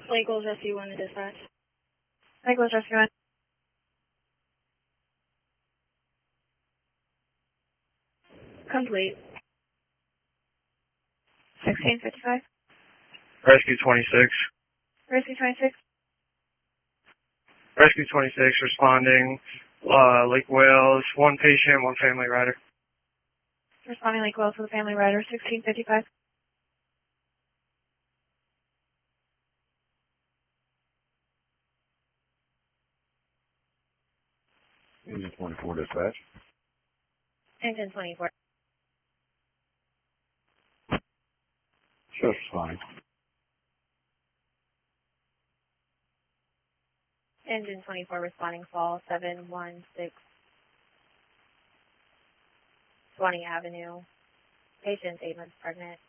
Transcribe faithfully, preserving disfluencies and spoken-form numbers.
Lake Goals Rescue one to dispatch. Lake Goals Rescue one. Complete. sixteen fifty-five. Rescue twenty-six. Rescue twenty-six. Rescue twenty-six responding, uh, Lake Wales, one patient, one family rider. Responding Lake Wales with a family rider, sixteen fifty-five. Engine twenty-four dispatch. Engine twenty-four. Just fine. Engine twenty-four responding fall seven one six Swanee Avenue. Patient eight months pregnant.